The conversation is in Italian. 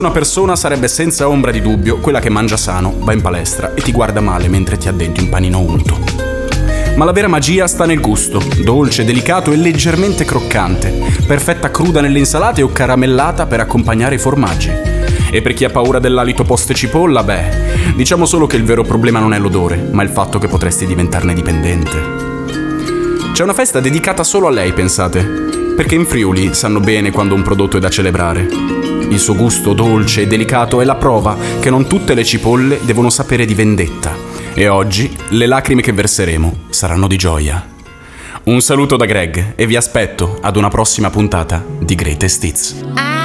Una persona sarebbe senza ombra di dubbio quella che mangia sano, va in palestra e ti guarda male mentre ti addenti un panino unto. Ma la vera magia sta nel gusto, dolce, delicato e leggermente croccante, perfetta cruda nelle insalate o caramellata per accompagnare i formaggi. E per chi ha paura dell'alito post cipolla, diciamo solo che il vero problema non è l'odore, ma il fatto che potresti diventarne dipendente. C'è una festa dedicata solo a lei, pensate, perché in Friuli sanno bene quando un prodotto è da celebrare. Il suo gusto dolce e delicato è la prova che non tutte le cipolle devono sapere di vendetta. E oggi le lacrime che verseremo saranno di gioia. Un saluto da Greg e vi aspetto ad una prossima puntata di Greatest Hits.